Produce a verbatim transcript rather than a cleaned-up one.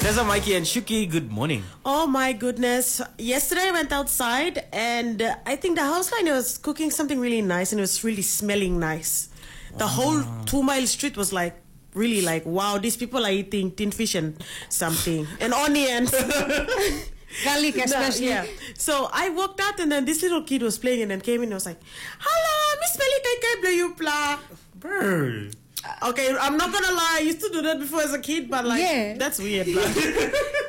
Vanessa, Mikey, and Shuki, good morning. Oh my goodness. Yesterday I went outside and uh, I think the house line was cooking something really nice and it was really smelling nice. The wow. whole two mile street was like, really like, wow, these people are eating tin fish and something. And onions. Garlic especially. No, yeah. So I walked out and then this little kid was playing and then came in and was like, hello, Miss Melly, can play you play? Bird. Okay, I'm not gonna lie, I used to do that before as a kid, but like, yeah. that's weird.